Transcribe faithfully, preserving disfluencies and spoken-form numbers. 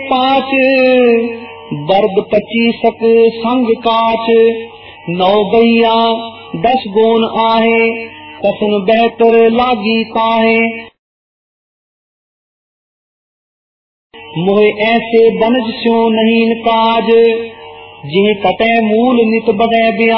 पाँच बर्द पच्चीसक संग काच नौ गैया दस गोन आहे कसन बेहतर लागी ताहे मोहे ऐसे बनज स्यो नहीं काज जिह कटे मूल नित बगै बिया